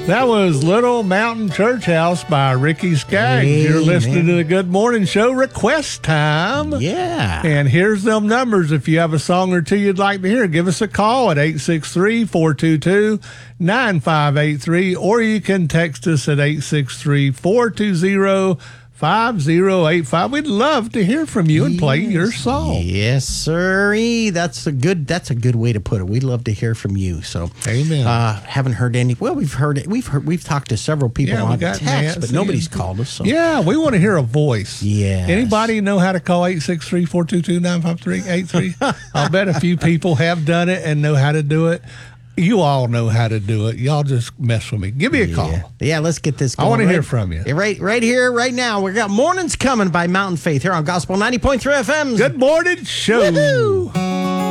That was Little Mountain Church House by Ricky Skaggs. You're listening to the Good Morning Show request time. Yeah. And here's them numbers. If you have a song or two you'd like to hear, give us a call at 863-422-9583, or you can text us at 863-420-5085. We'd love to hear from you and play your song. Yes, sirree. That's a good way to put it. We'd love to hear from you. So, amen. Haven't heard any. Well, we've talked to several people on text, but nobody's called us. So. Yeah, we want to hear a voice. Yeah. Anybody know how to call 863-422-9583? I'll bet a few people have done it and know how to do it. You all know how to do it. Y'all just mess with me. Give me a call. Yeah, let's get this going. I want to hear from you. Right here, right now. We got Mornings Coming by Mountain Faith here on Gospel 90.3 FM. Good Morning Show. Woo-hoo!